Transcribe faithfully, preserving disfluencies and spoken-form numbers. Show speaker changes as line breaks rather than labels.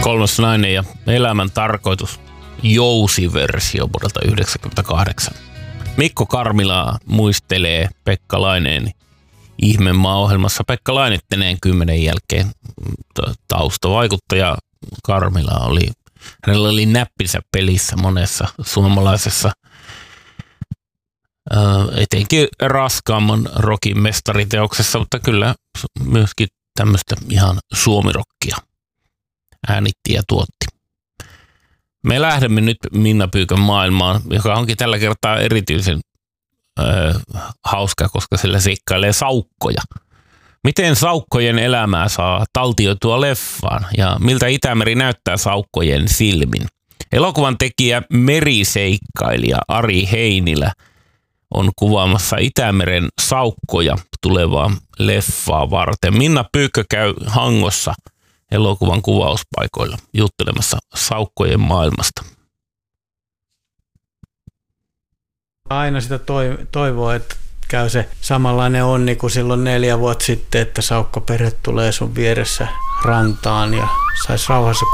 Kolmas nainen ja elämän tarkoitus, jousiversio vuodelta yhdeksänkymmentäkahdeksan. Mikko Karmila muistelee Pekka Laineen Ihmemaa-ohjelmassa Pekka Lainetteneen kymmenen jälkeen. Taustavaikuttaja Karmila oli, hänellä oli näppinsä pelissä monessa suomalaisessa, etenkin raskaamman rockin mestariteoksessa, mutta kyllä myöskin tämmöistä ihan suomirokkia äänitti ja tuotti. Me lähdemme nyt Minna Pyykön maailmaan, joka onkin tällä kertaa erityisen ö, hauska, koska sillä seikkailee saukkoja. Miten saukkojen elämää saa taltioitua leffaan ja miltä Itämeri näyttää saukkojen silmin? Elokuvan tekijä meriseikkailija Ari Heinilä on kuvaamassa Itämeren saukkoja tulevaa leffaa varten. Minna Pyykkö käy Hangossa elokuvan kuvauspaikoilla juttelemassa saukkojen maailmasta.
Aina sitä toivoa, että käy se samanlainen onni kuin silloin neljä vuotta sitten, että saukkoperhe tulee sun vieressä rantaan ja sais rauhassa